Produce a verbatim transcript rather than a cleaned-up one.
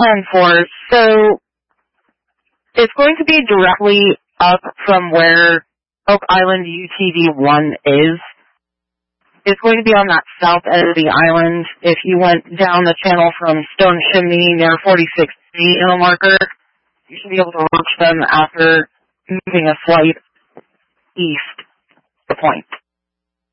ten four. So it's going to be directly up from where Oak Island U T V one is. It's going to be on that south end of the island. If you went down the channel from Stone Chimney near forty-sixth Street in a marker, you should be able to reach them after moving a slight east the point.